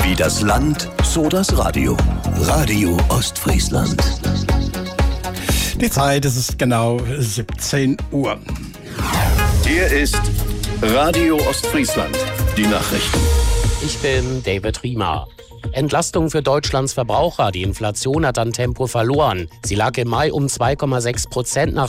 Wie das Land, so das Radio. Radio Ostfriesland. Die Zeit, es ist genau 17 Uhr. Hier ist Radio Ostfriesland. Die Nachrichten. Ich bin David Riemer. Entlastung für Deutschlands Verbraucher. Die Inflation hat an Tempo verloren. Sie lag im Mai um 2,6% nach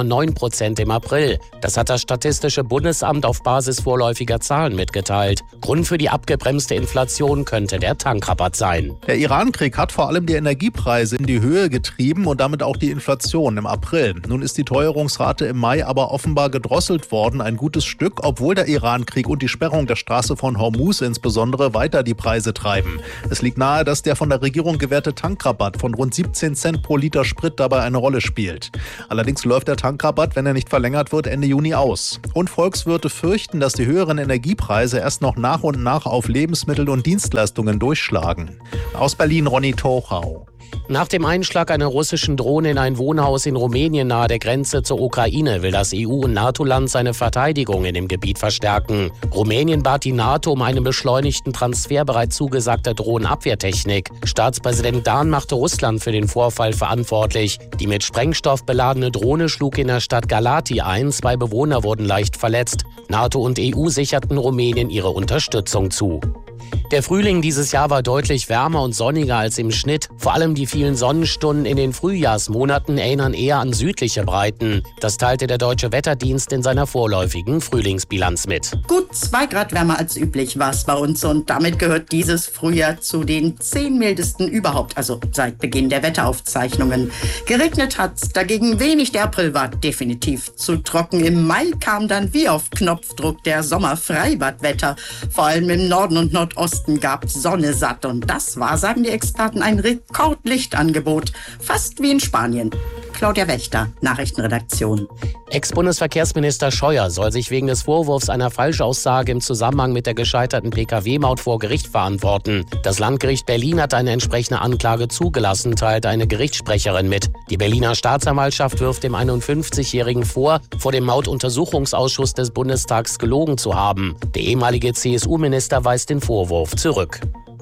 2,9% im April. Das hat das Statistische Bundesamt auf Basis vorläufiger Zahlen mitgeteilt. Grund für die abgebremste Inflation könnte der Tankrabatt sein. Der Iran-Krieg hat vor allem die Energiepreise in die Höhe getrieben und damit auch die Inflation im April. Nun ist die Teuerungsrate im Mai aber offenbar gedrosselt worden, ein gutes Stück, obwohl der Iran-Krieg und die Sperrung der Straße von Hormuz insbesondere weiter die Preise treiben. Es liegt nahe, dass der von der Regierung gewährte Tankrabatt von rund 17 Cent pro Liter Sprit dabei eine Rolle spielt. Allerdings läuft der Tankrabatt, wenn er nicht verlängert wird, Ende Juni aus. Und Volkswirte fürchten, dass die höheren Energiepreise erst noch nach und nach auf Lebensmittel und Dienstleistungen durchschlagen. Aus Berlin Ronny Tochau. Nach dem Einschlag einer russischen Drohne in ein Wohnhaus in Rumänien nahe der Grenze zur Ukraine will das EU- und NATO-Land seine Verteidigung in dem Gebiet verstärken. Rumänien bat die NATO um einen beschleunigten Transfer bereits zugesagter Drohnenabwehrtechnik. Staatspräsident Dahn machte Russland für den Vorfall verantwortlich. Die mit Sprengstoff beladene Drohne schlug in der Stadt Galati ein. 2 Bewohner wurden leicht verletzt. NATO und EU sicherten Rumänien ihre Unterstützung zu. Der Frühling dieses Jahr war deutlich wärmer und sonniger als im Schnitt. Vor allem die vielen Sonnenstunden in den Frühjahrsmonaten erinnern eher an südliche Breiten. Das teilte der Deutsche Wetterdienst in seiner vorläufigen Frühlingsbilanz mit. Gut 2 Grad wärmer als üblich war es bei uns und damit gehört dieses Frühjahr zu den 10 mildesten überhaupt, also seit Beginn der Wetteraufzeichnungen. Geregnet hat's, dagegen wenig. Der April war definitiv zu trocken. Im Mai kam dann wie auf Knopfdruck der Sommerfreibadwetter. Vor allem im Norden und Nordosten gab Sonne satt und das war, sagen die Experten, ein Rekordlichtangebot. Fast wie in Spanien. Claudia Wächter, Nachrichtenredaktion. Ex-Bundesverkehrsminister Scheuer soll sich wegen des Vorwurfs einer Falschaussage im Zusammenhang mit der gescheiterten Pkw-Maut vor Gericht verantworten. Das Landgericht Berlin hat eine entsprechende Anklage zugelassen, teilte eine Gerichtssprecherin mit. Die Berliner Staatsanwaltschaft wirft dem 51-Jährigen vor dem Mautuntersuchungsausschuss des Bundestags gelogen zu haben. Der ehemalige CSU-Minister weist den Vorwurf zurück.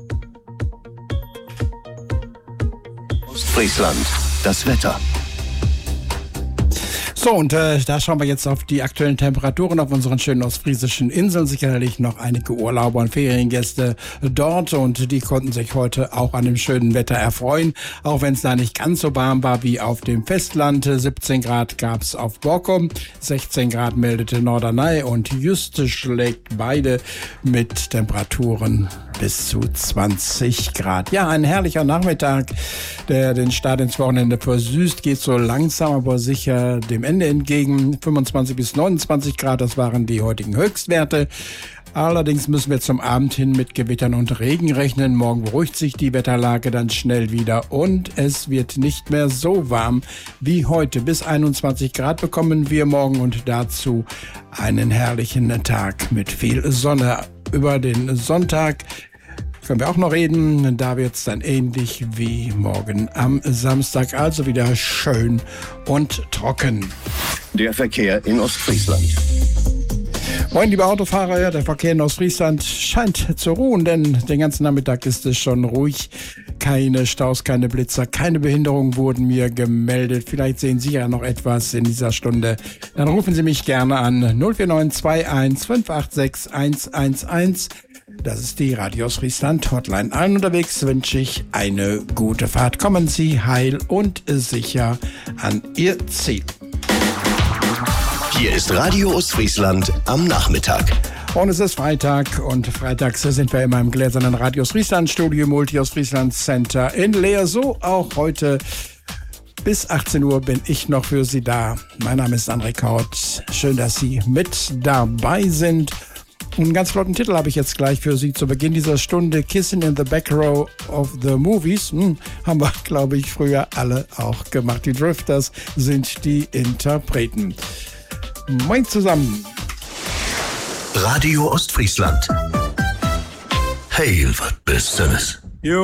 Ostfriesland. Das Wetter. So, und da schauen wir jetzt auf die aktuellen Temperaturen auf unseren schönen ostfriesischen Inseln. Sicherlich noch einige Urlauber und Feriengäste dort und die konnten sich heute auch an dem schönen Wetter erfreuen, auch wenn es da nicht ganz so warm war wie auf dem Festland. 17 Grad gab es auf Borkum, 16 Grad meldete Norderney und Juste schlägt beide mit Temperaturen bis zu 20 Grad. Ja, ein herrlicher Nachmittag, der den Start ins Wochenende versüßt, geht so langsam, aber sicher dem Ende entgegen. 25 bis 29 Grad, das waren die heutigen Höchstwerte. Allerdings müssen wir zum Abend hin mit Gewittern und Regen rechnen. Morgen beruhigt sich die Wetterlage dann schnell wieder und es wird nicht mehr so warm wie heute. Bis 21 Grad bekommen wir morgen und dazu einen herrlichen Tag mit viel Sonne. Über den Sonntag können wir auch noch reden. Da wird es dann ähnlich wie morgen am Samstag. Also wieder schön und trocken. Der Verkehr in Ostfriesland. Moin, liebe Autofahrer, der Verkehr in Ostfriesland scheint zu ruhen, denn den ganzen Nachmittag ist es schon ruhig. Keine Staus, keine Blitzer, keine Behinderungen wurden mir gemeldet. Vielleicht sehen Sie ja noch etwas in dieser Stunde. Dann rufen Sie mich gerne an 04921 586 111. Das ist die Radio Ostfriesland Hotline. Allen unterwegs wünsche ich eine gute Fahrt. Kommen Sie heil und sicher an Ihr Ziel. Hier ist Radio Ostfriesland am Nachmittag. Und es ist Freitag und freitags sind wir immer im gläsernen Radio Ostfriesland Studio Multi Ostfriesland Center in Leer. So auch heute bis 18 Uhr bin ich noch für Sie da. Mein Name ist André Kaut. Schön, dass Sie mit dabei sind. Einen ganz flotten Titel habe ich jetzt gleich für Sie zu Beginn dieser Stunde. Kissing in the Back Row of the Movies. Haben wir, glaube ich, früher alle auch gemacht. Die Drifters sind die Interpreten. Moin zusammen. Radio Ostfriesland. Hey, was bist du?